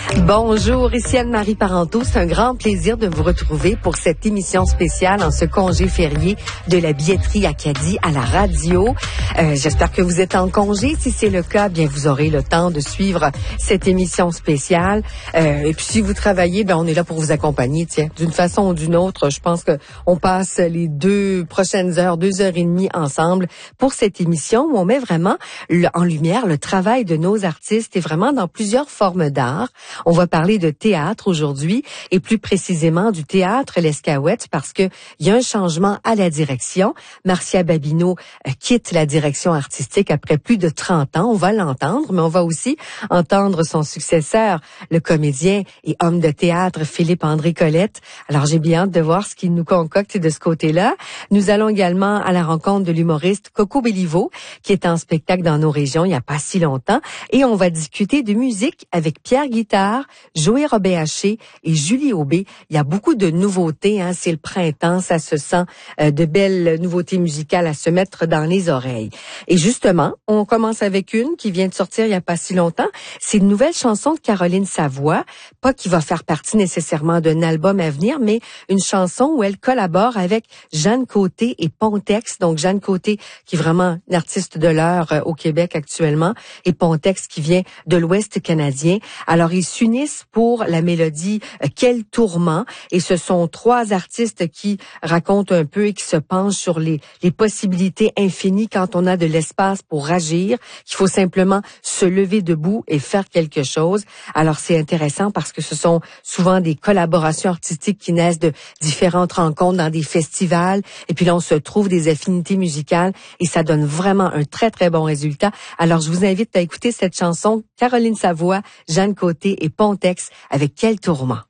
Bonjour, ici Anne-Marie Parenteau. C'est un grand plaisir de vous retrouver pour cette émission spéciale en ce congé férié de la billetterie Acadie à la radio. J'espère que vous êtes en congé. Si c'est le cas, bien vous aurez le temps de suivre cette émission spéciale. Et puis si vous travaillez, ben on est là pour vous accompagner. Tiens, d'une façon ou d'une autre, je pense que on passe les 2 prochaines heures, 2h30 ensemble pour cette émission où on met vraiment en lumière le travail de nos artistes et vraiment dans plusieurs formes d'art. On va parler de théâtre aujourd'hui et plus précisément du théâtre L'Escaouette parce que il y a un changement à la direction. Marcia Babineau quitte la direction artistique après plus de 30 ans. On va l'entendre, mais on va aussi entendre son successeur, le comédien et homme de théâtre Philippe-André Colette. Alors j'ai bien hâte de voir ce qu'il nous concocte de ce côté-là. Nous allons également à la rencontre de l'humoriste Coco Bellivo qui est en spectacle dans nos régions il n'y a pas si longtemps et on va discuter de musique avec Pierre Guitard, Joey Robert-Haché et Julie Aubé. Il y a beaucoup de nouveautés, hein. C'est le printemps, ça se sent de belles nouveautés musicales à se mettre dans les oreilles. Et justement, on commence avec une qui vient de sortir il n'y a pas si longtemps. C'est une nouvelle chanson de Caroline Savoie, pas qui va faire partie nécessairement d'un album à venir, mais une chanson où elle collabore avec Jeanne Côté et Pontex. Donc Jeanne Côté qui est vraiment l'artiste de l'heure au Québec actuellement et Pontex qui vient de l'Ouest canadien. Alors ils s'unissent pour la mélodie Quel tourment et ce sont 3 artistes qui racontent un peu et qui se penchent sur les possibilités infinies quand on a de l'espace pour agir, qu'il faut simplement se lever debout et faire quelque chose. Alors c'est intéressant parce que ce sont souvent des collaborations artistiques qui naissent de différentes rencontres dans des festivals et puis là on se trouve des affinités musicales et ça donne vraiment un très très bon résultat. Alors je vous invite à écouter cette chanson Caroline Savoie, Jeanne Côté et Pontex avec Quel tourment.